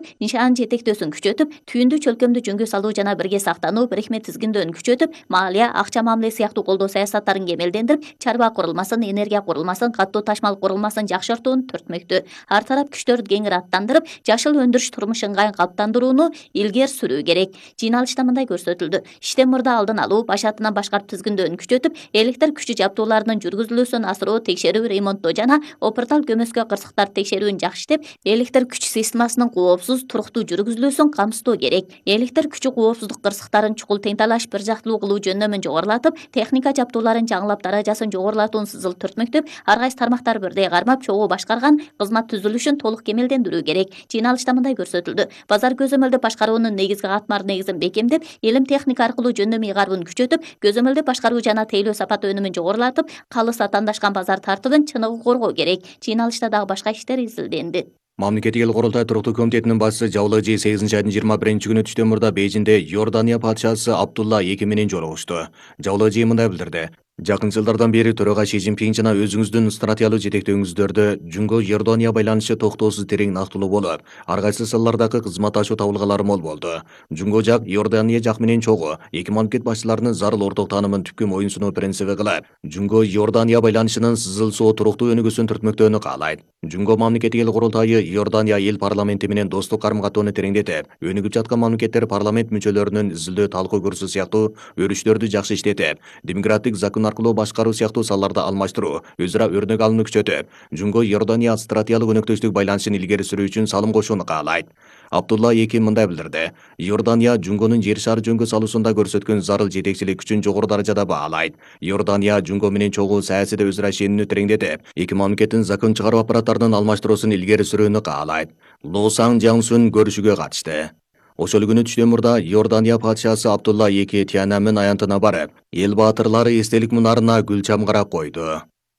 нишан жетектөөсүн күчөтүп, түйүндү чөлкөмдү жөнгө салуу жана бирге сактануу, бирикме тизгиндөөн күчөтүп, малия, акча мамиле сыяктуу колдоо саясаттарын кемелдендирип, чарба курулмасын, энергия курулмасын, катуу ташмал курулмасын жакшыртууну төртмөктү. Ар тарап күчтөрдү кеңири аттандырып, жашыл өндүрүш турмуш ыңгайын калыптандырууну илгери сүрүү керек. Жыйналышта мындай көрсөтүлдү. Иштен мурда алдын алуу, баш атынан башкарып тизгиндөөнү күчөтүп, электр күчү жабдууларынын жүргүзүлүүсүн асыруу, текшерүү, ремонттоо жана опыртал көмөскө кырсыктарды текшерүүнү жакшыртып, электр күч системасынын коопсуз, туруктуу жүргүзүлүүсүн камсыздоо керек. Электр күчү коопсуздук кырсыктарын чукул тең талаш, бир жактылуу кылуу жөндөмүн жогорулатып, техника жабдууларын жаңылап, даражасын жогорулатуунун сызыл түртмөктөп, ар кайсы тармактар бирдей кармап, чогуу башкарган кызмат түзүлүшүн толук кемелдендирүү керек. Жыйналышта мындай көрсөтүлдү. Базар көзөмөлдө башкаруунун негизги катмар негизин бекемдеп, илим техника аркылуу жөндөм ыйгарууну күчөтүп, көзөмөлдө башкаруу жана тейлөө сапаты өнүмүн жогорулатып, калыс атаандашкан базар тартыбын чыныгы коргоо керек. Жыйналышта дагы башка иштер изилденди. Мамлекеттик эл курултай туруктуу комитетинин башчысы Жабылы 8 айдын 21 күнү түштөн мурда Бейжинде Иордания падышасы Абдулла II менен жолугушту. Жабылы мындай билдирди. Жакын жылдардан бери төрага Ши Цзиньпин жана өзүңүздүн стратегиялык жетектөөңүздөрдө Жунго Иордания байланышы токтоосуз терең нактылуу болуп, ар кайсы салалардагы кызматташуу табылгалары мол болду. Жунго жак Иордания жак менен чогуу эки мамлекет башчыларынын зарыл орток таанымын түпкү моюнсунуу принциби кылып, Жунго Иордания байланышынын сызылсоо туруктуу өнүгүүсүн түртмөктөөнү каалайт. Жунго мамлекеттик эл курултайы Иордания эл парламенти менен достук карым-катоону тереңдетип, өнүгүп жаткан мамлекеттер парламент мүчөлөрүнүн изилдөө талкуу көрсөтүү сыяктуу өрүштөрдү жакшы иштетип, демократик закон аркылуу башкаруу сыяктуу салаларда алмаштыруу, өзара өрнөк алууну күчөтүп, Жунго Иордания стратегиялык өнөктөштүк байланышын илгери сүрүү үчүн салым кошууну каалайт. Абдулла II мындай билдирди. Иордания Жунгонун жер шары жөнгө салуусунда көрсөткөн зарыл жетекчилик күчүн жогору даражада баалайт. Иордания Жунго менен чогуу саясийде өзара ишенүүнү тереңдетип, эки мамлекеттин закон чыгаруу аппараттарынын алмаштыруусун илгери сүрүүнү каалайт. Ло Сан Жаңсун көрүшүгө катышты. Ошол күнү түштөн мурда Иордания падышасы Абдулла II Тиананмын аянтына барып, эл баатырлары эстелик мунарына гүл чамгарак койду.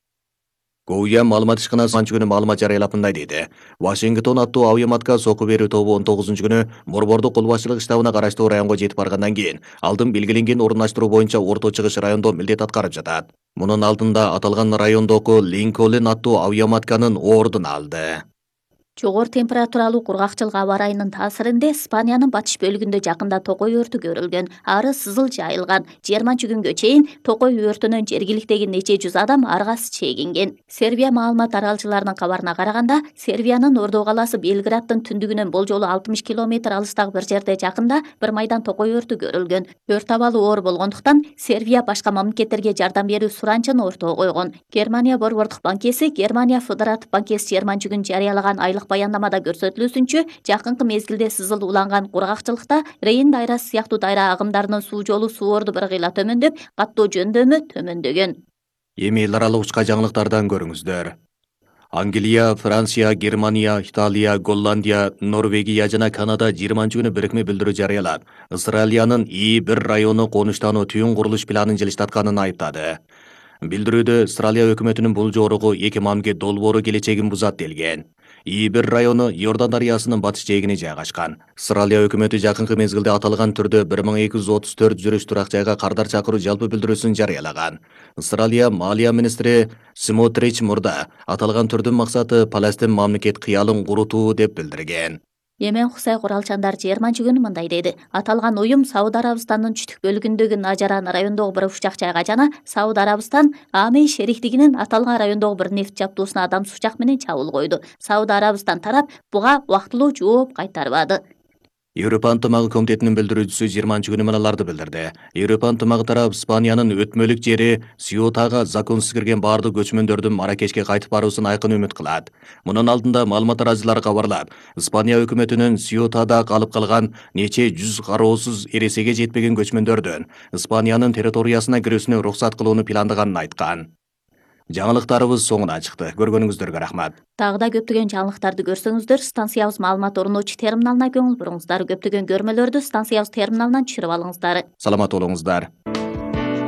Гоуя маалымат ишканасы күнү маалымат жарыялап мындай дейди. Вашингтон аттуу авиаматка сокку берүү тобу 19-күнү Борбордук кол башчылык штабына караштуу районго жетип баргандан кийин алдын белгиленген орундаштыруу боюнча Орто Чыгыш райондо милдет аткарып жатат. Мунун алдында аталган райондогу Линкольн аттуу авиаматканын ордун алды. Жогору температуралуу кургакчылык аба ырайынын таасиринде Испаниянын батыш бөлүгүндө жакында токой өртү көрүлгөн. Ары сызыл жайылган. 20 күнгө чейин токой өртүнөн жергиликтеги нече жүз адам аргасы чегинген. Сербия маалымат таралчыларынын кабарына караганда, Сербиянын Ордо калаасы Белграддын түндүгүнөн болжолу 60 километр алыстагы бир жерде жакында бир майдан токой өртү көрүлгөн. Өрт абалы оор болгондуктан Сербия башка мамлекеттерге жардам берүү суранчын ортого койгон. Германия Борбордук банкеси Германия Федератив банкеси 20 күн жарыялаган айлык баяндамада көрсөтүлүүсүнчө, жакынкы мезгилде сызыл уланган кургакчылыкта Рейн дайрасы сыяктуу дайра агымдарынын суу жолу суу орду бир кыйла төмөндөп, каттоо жөндөмү төмөндөгөн. Эми эл аралык учка жаңылыктардан көрүңүздөр. Англия, Франция, Германия, Италия, Голландия, Норвегия жана Канада 20 күнү бирикме билдирүү жарыялап, Австралиянын И1 району конуштануу түйүн курулуш планын жылыштатканын айыптады. Билдирүүдө Австралия өкмөтүнүн бул жоругу эки мамлекет долбоору келечегин бузат делген. И1 району Иордан дарыясынын батыш жээгине жайгашкан. Австралия өкмөтү жакынкы мезгилде аталган түрдө 1234 жүрүш турак жайга кардар чакыруу жалпы билдирүүсүн жарыялаган. Австралия Малия министри Смотрич мурда аталган түрдүн максаты Палестин мамлекет кыялын курутуу деп билдирген. Йемен Хусай куралчандар 20 күнү мындай деди. Аталган уюм Сауд Арабистандын чүтүк бөлүгүндөгү Нажаран райондогу бир учак жайга жана Сауд Арабистан Амей шериктигинин аталган райондогу бир нефть жабдуусуна адам сучак менен чабуул койду. Сауд Арабистан тарап буга убактылуу жооп кайтарбады. Европа ынтымагы комитетинин билдирүүчүсү 20 күнү мыналарды билдирди. Европа ынтымагы тарап Испаниянын өтмөлүк жери Сиотага законсуз кирген баардык көчмөндөрдүн Маракешке кайтып баруусун айкын үмүт кылат. Мунун алдында маалымат тараачылары кабарлап, Испания өкмөтүнүн Сиотада калып калган нече жүз кароосуз эресеге жетпеген көчмөндөрдүн Испаниянын территориясына кирүүсүнө уруксат кылууну пландаганын айткан. Жаңылыктарыбыз соңуна чыкты. Көргөнүңүздөргө рахмат. Дагы да көптөгөн жаңылыктарды көрсөңүздөр, станциябыз маалымат орнотуучу терминалына көңүл буруңуздар. Көптөгөн көрмөлөрдү станциябыз терминалынан түшүрүп алыңыздар. Саламат болуңуздар.